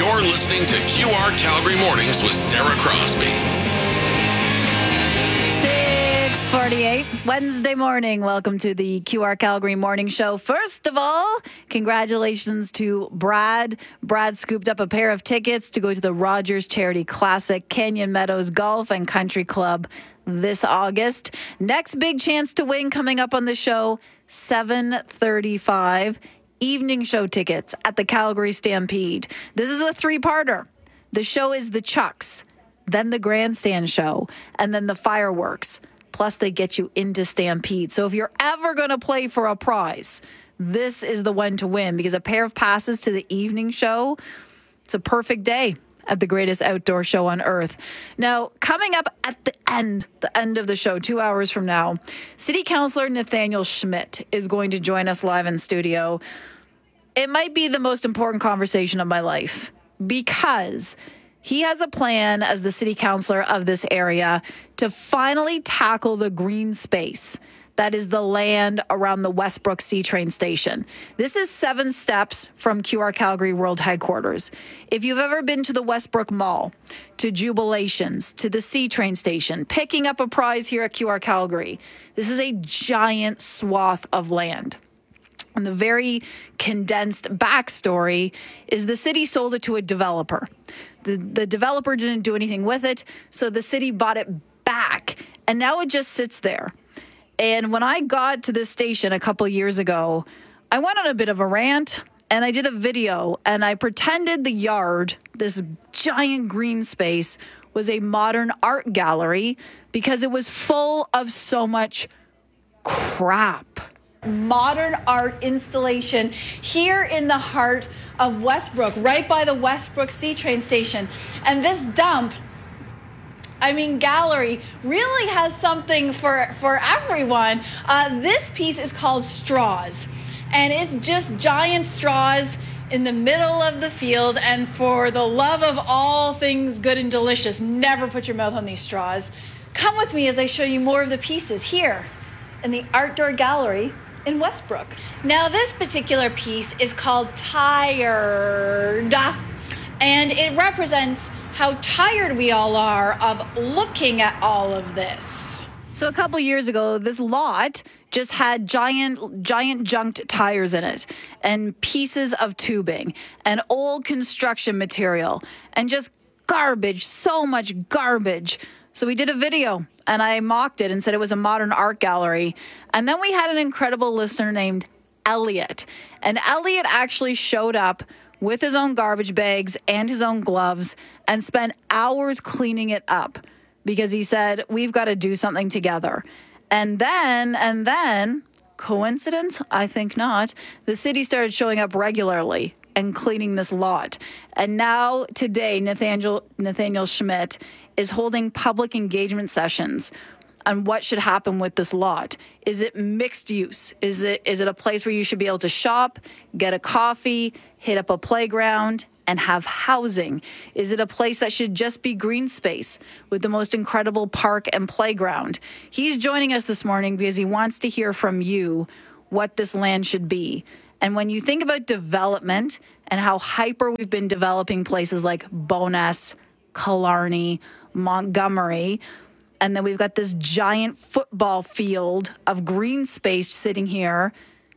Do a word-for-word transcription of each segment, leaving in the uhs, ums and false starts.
You're listening to Q R Calgary Mornings with Sarah Crosby. six forty-eight, Wednesday morning. Welcome to the Q R Calgary Morning Show. First of all, congratulations to Brad. Brad scooped up a pair of tickets to go to the Rogers Charity Classic, Canyon Meadows Golf and Country Club this August. Next big chance to win coming up on the show, seven thirty-five. Evening show tickets at the Calgary Stampede. This is a three-parter. The show is the Chucks, then the Grandstand show, and then the fireworks. Plus, they get you into Stampede. So if you're ever going to play for a prize, this is the one to win, because a pair of passes to the evening show, it's a perfect day at the greatest outdoor show on earth. Now, coming up at the end, the end of the show, two hours from now, City Councillor Nathaniel Schmidt is going to join us live in studio. It might be the most important conversation of my life, because he has a plan as the city councillor of this area to finally tackle the green space that is the land around the Westbrook C train station. This is seven steps from Q R Calgary World Headquarters. If you've ever been to the Westbrook Mall, to Jubilations, to the C train station, picking up a prize here at Q R Calgary, this is a giant swath of land. And the very condensed backstory is the city sold it to a developer. The, the developer didn't do anything with it, so the city bought it back, and now it just sits there. And when I got to this station a couple years ago, I went on a bit of a rant, and I did a video, and I pretended the yard, this giant green space, was a modern art gallery because it was full of so much crap. Modern art installation here in the heart of Westbrook, right by the Westbrook C train station. And this dump, I mean, gallery, really has something for, for everyone. Uh, this piece is called Straws, and it's just giant straws in the middle of the field. And for the love of all things good and delicious, never put your mouth on these straws. Come with me as I show you more of the pieces here in the Art Door Gallery in Westbrook. Now, this particular piece is called Tired, and it represents how tired we all are of looking at all of this. So a couple years ago, this lot just had giant, giant junked tires in it, and pieces of tubing, and old construction material, and just garbage, so much garbage. So we did a video, and I mocked it and said it was a modern art gallery. And then we had an incredible listener named Elliot. And Elliot actually showed up with his own garbage bags and his own gloves and spent hours cleaning it up, because he said, we've got to do something together. And then, and then, coincidence? I think not. The city started showing up regularly and cleaning this lot. And now, today, Nathaniel, Nathaniel Schmidt is holding public engagement sessions on what should happen with this lot. Is it mixed use? Is it is it a place where you should be able to shop, get a coffee, hit up a playground, and have housing? Is it a place that should just be green space with the most incredible park and playground? He's joining us this morning because he wants to hear from you what this land should be. And when you think about development and how hyper we've been developing places like Bowness, Killarney, Montgomery, and then we've got this giant football field of green space sitting here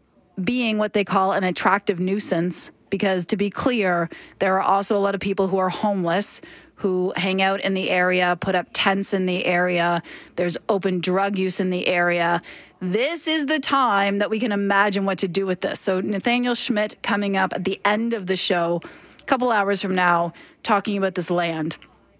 being what they call an attractive nuisance, because to be clear, there are also a lot of people who are homeless who hang out in the area, put up tents in the area. There's open drug use in the area. This is the time that we can imagine what to do with this. So Nathaniel Schmidt coming up at the end of the show, a couple hours from now, talking about this land.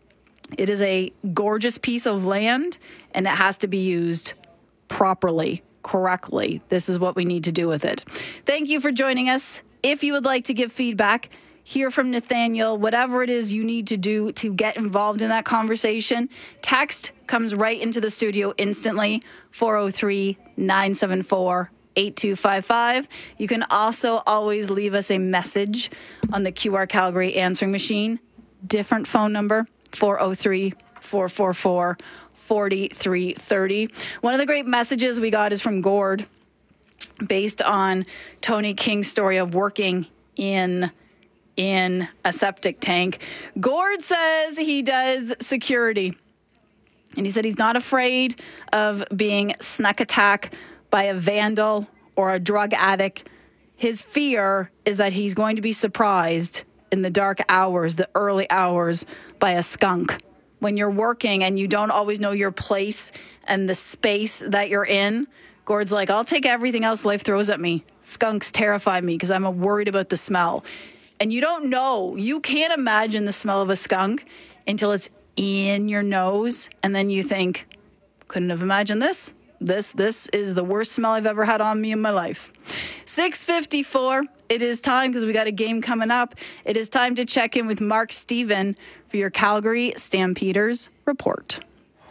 It is a gorgeous piece of land, and it has to be used properly, correctly. This is what we need to do with it. Thank you for joining us. If you would like to give feedback, hear from Nathaniel, whatever it is you need to do to get involved in that conversation, text comes right into the studio instantly, four oh three, nine seven four, eight two five five. You can also always leave us a message on the Q R Calgary answering machine. Different phone number, four oh three, four four four, four three three oh. One of the great messages we got is from Gord, based on Tony King's story of working in in a septic tank. Gord says he does security. And he said he's not afraid of being snuck attack by a vandal or a drug addict. His fear is that he's going to be surprised in the dark hours, the early hours, by a skunk. When you're working and you don't always know your place and the space that you're in, Gord's like, I'll take everything else life throws at me. Skunks terrify me because I'm worried about the smell. And you don't know. You can't imagine the smell of a skunk until it's in your nose, and then you think, couldn't have imagined this. This this is the worst smell I've ever had on me in my life. six fifty-four, it is time, because we got a game coming up. It is time to check in with Mark Steven for your Calgary Stampeders report.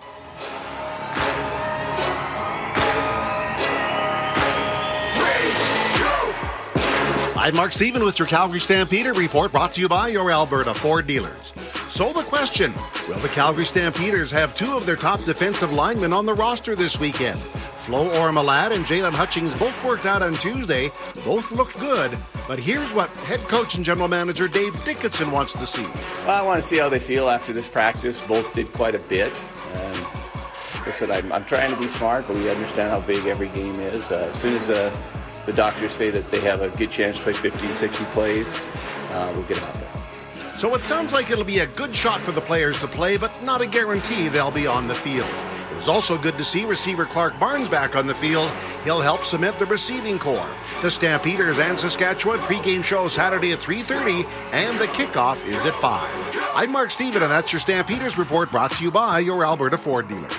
I'm Mark Steven with your Calgary Stampeder report, brought to you by your Alberta Ford dealers. So the question, will the Calgary Stampeders have two of their top defensive linemen on the roster this weekend? Flo Ormalad and Jalen Hutchings both worked out on Tuesday. Both looked good, but here's what head coach and general manager Dave Dickinson wants to see. Well, I want to see how they feel after this practice. Both did quite a bit. And like I said, I'm, I'm trying to be smart, but we understand how big every game is. Uh, as soon as uh, the doctors say that they have a good chance to play fifty, sixty plays, uh, we'll get them out there. So it sounds like it'll be a good shot for the players to play, but not a guarantee they'll be on the field. It was also good to see receiver Clark Barnes back on the field. He'll help cement the receiving core. The Stampeders and Saskatchewan pregame show Saturday at three thirty, and the kickoff is at five. I'm Mark Steven, and that's your Stampeders report, brought to you by your Alberta Ford dealers.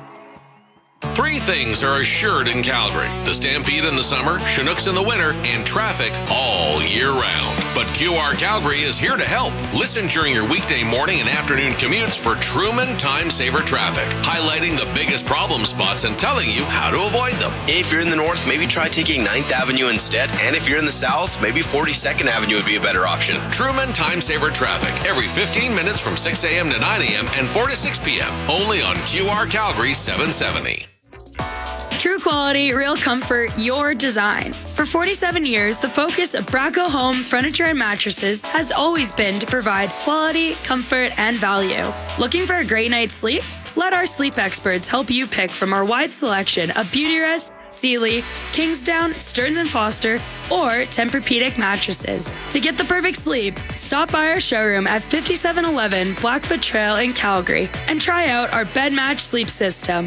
Three things are assured in Calgary: the Stampede in the summer, Chinooks in the winter, and traffic all year round. But Q R Calgary is here to help. Listen during your weekday morning and afternoon commutes for Truman Time Saver Traffic, highlighting the biggest problem spots and telling you how to avoid them. If you're in the north, maybe try taking ninth Avenue instead. And if you're in the south, maybe forty-second Avenue would be a better option. Truman Time Saver Traffic, every fifteen minutes from six a.m. to nine a.m. and four to six p.m. Only on Q R Calgary seven seventy. True quality, real comfort, your design. For forty-seven years, the focus of Braco Home Furniture and Mattresses has always been to provide quality, comfort, and value. Looking for a great night's sleep? Let our sleep experts help you pick from our wide selection of Beautyrest, Sealy, Kingsdown, Stearns and Foster, or Tempur-Pedic mattresses. To get the perfect sleep, stop by our showroom at fifty-seven eleven Blackfoot Trail in Calgary and try out our Bed Match sleep system.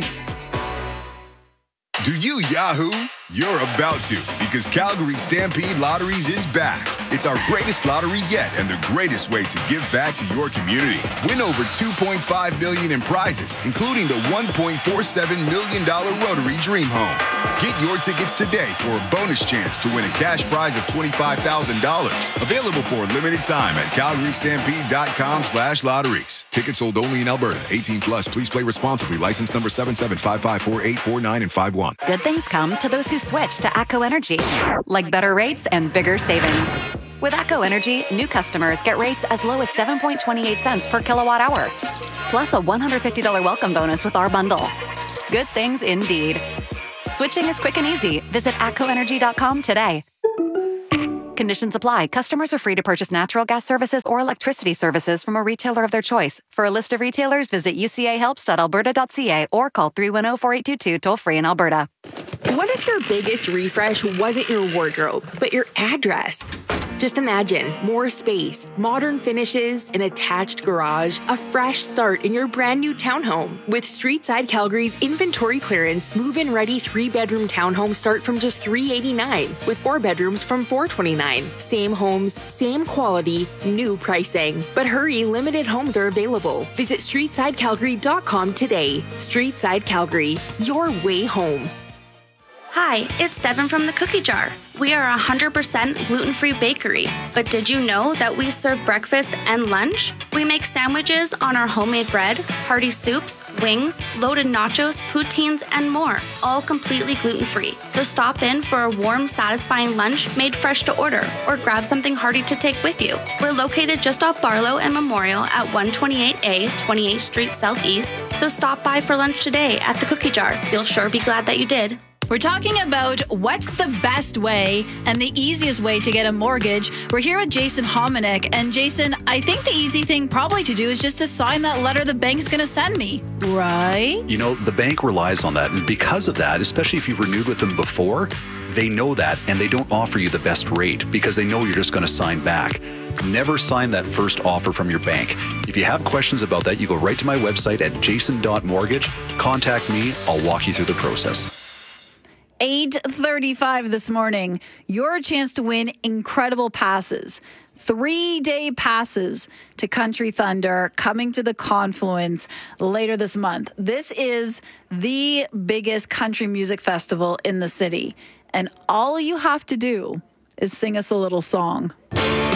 Do you Yahoo? You're about to, because Calgary Stampede Lotteries is back. It's our greatest lottery yet and the greatest way to give back to your community. Win over two point five million dollars in prizes, including the one point four seven million dollars Rotary Dream Home. Get your tickets today for a bonus chance to win a cash prize of twenty-five thousand dollars. Available for a limited time at calgary stampede dot com slash lotteries. Tickets sold only in Alberta. eighteen plus. Please play responsibly. License number seven seven five five four eight four nine and five one. Good things come to those who switch to ATCO Energy, like better rates and bigger savings. With ATCO Energy, new customers get rates as low as seven point two eight cents per kilowatt hour, plus a one hundred fifty dollars welcome bonus with our bundle. Good things indeed. Switching is quick and easy. Visit atco energy dot com today. Conditions apply. Customers are free to purchase natural gas services or electricity services from a retailer of their choice. For a list of retailers, visit u c a helps dot alberta dot c a or call three one zero, four eight two two toll-free in Alberta. What if your biggest refresh wasn't your wardrobe, but your address? Just imagine more space, modern finishes, an attached garage, a fresh start in your brand new townhome. With Streetside Calgary's inventory clearance, move-in ready three-bedroom townhomes start from just three hundred eighty-nine dollars, with four bedrooms from four hundred twenty-nine dollars. Same homes, same quality, new pricing. But hurry, limited homes are available. Visit streetside calgary dot com today. Streetside Calgary, your way home. Hi, it's Devin from the Cookie Jar. We are a one hundred percent gluten-free bakery, but did you know that we serve breakfast and lunch? We make sandwiches on our homemade bread, hearty soups, wings, loaded nachos, poutines, and more, all completely gluten-free. So stop in for a warm, satisfying lunch made fresh to order, or grab something hearty to take with you. We're located just off Barlow and Memorial at one twenty-eight A, twenty-eighth Street Southeast, so stop by for lunch today at the Cookie Jar. You'll sure be glad that you did. We're talking about what's the best way and the easiest way to get a mortgage. We're here with Jason Hominick. And Jason, I think the easy thing probably to do is just to sign that letter the bank's going to send me, right? You know, the bank relies on that. And because of that, especially if you've renewed with them before, they know that and they don't offer you the best rate because they know you're just going to sign back. Never sign that first offer from your bank. If you have questions about that, you go right to my website at jason dot mortgage. Contact me. I'll walk you through the process. eight thirty-five this morning, your chance to win incredible passes. Three-day passes to Country Thunder coming to the Confluence later this month. This is the biggest country music festival in the city. And all you have to do is sing us a little song.